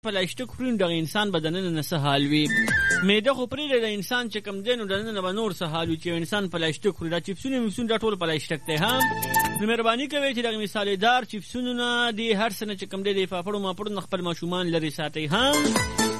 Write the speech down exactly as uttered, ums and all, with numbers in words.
پلاسټیک خوري نو دغه انسان به دننه نه څه حال وي. معده خو پرېږدی د انسان چې کوم دی نو دننه به نور څه حال وي چې انسان پلاسټیک خوري. دا چپسونه میپسونه دا ټول پلاسټیک دی. هم نو مهرباني کوئ چې دغه مثالېدار چپسونو نه د هر څه نه چې کوم دی د پاپړو ماپړو نه خپل ماشومان لرې ساتئ. هم